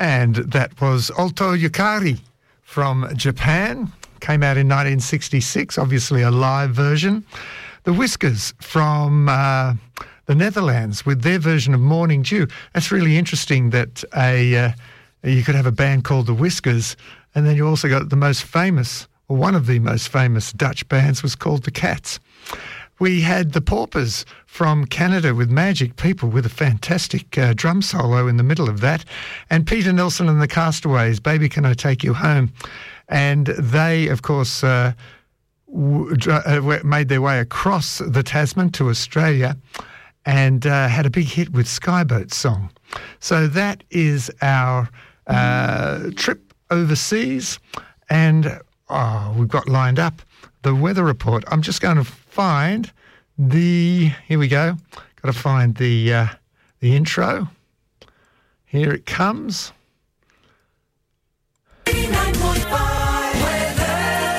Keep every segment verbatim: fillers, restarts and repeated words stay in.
And that was Alto Yukari from Japan. Came out in nineteen sixty-six, obviously a live version. The Whiskers from uh, the Netherlands with their version of Morning Dew. That's really interesting that a uh, you could have a band called the Whiskers, and then you also got the most famous, or one of the most famous Dutch bands was called the Cats. We had the Paupers from Canada with Magic People with a fantastic uh, drum solo in the middle of that. And Peter Nelson and the Castaways, Baby Can I Take You Home? And they, of course, uh, w- uh, made their way across the Tasman to Australia and uh, had a big hit with Skyboat Song. So that is our uh, trip overseas. And oh, we've got lined up the weather report. I'm just going to find the, here we go, got to find the uh, the intro. Here it comes. eighty-nine point five weather.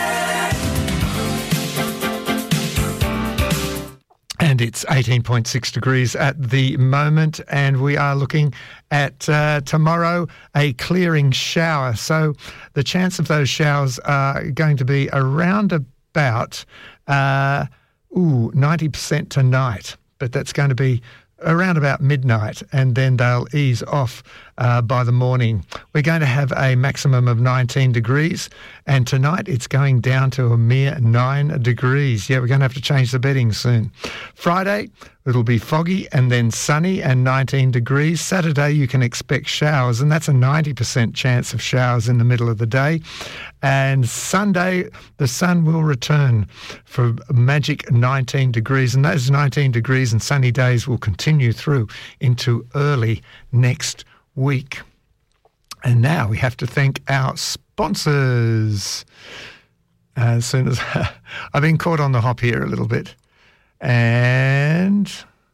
And it's eighteen point six degrees at the moment, and we are looking at uh, tomorrow, a clearing shower. So the chance of those showers are going to be around about uh, ooh, ninety percent tonight, but that's going to be around about midnight, and then they'll ease off uh, by the morning. We're going to have a maximum of nineteen degrees, and tonight it's going down to a mere nine degrees. Yeah, we're going to have to change the bedding soon. Friday, it'll be foggy and then sunny and nineteen degrees. Saturday, you can expect showers, and that's a ninety percent chance of showers in the middle of the day. And Sunday, the sun will return for a magic nineteen degrees, and those nineteen degrees and sunny days will continue through into early next week. And now we have to thank our sponsors. As soon as I've been caught on the hop here a little bit. And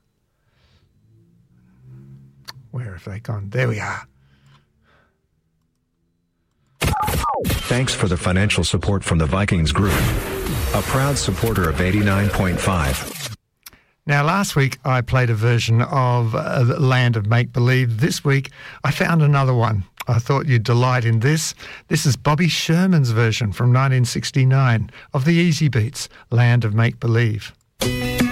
where have they gone? There we are. Thanks for the financial support from the Vikings Group, a proud supporter of eighty-nine point five. Now, last week I played a version of uh, Land of Make Believe. This week I found another one. I thought you'd delight in this. This is Bobby Sherman's version from nineteen sixty-nine of the Easy Beats, Land of Make Believe.